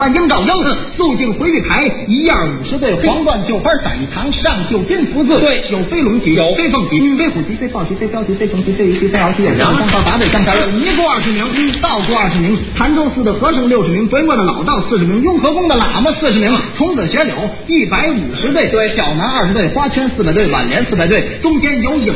鹰照鹰，肃静回避台，1样50对，黄冠绣花伞堂，上绣金福字， 对， 有飞龙旗，有飞凤旗，飞虎旗，飞豹旗，飞镖旗，飞虫旗，飞鱼旗，飞鳌旗，杨香到答对相条，尼姑20名，道姑20名，潭州寺的和尚60名，北国的老道40名，雍和宫的喇嘛40名，童子学柳150对，对，小男20对，花圈400对，挽联400对，中间有影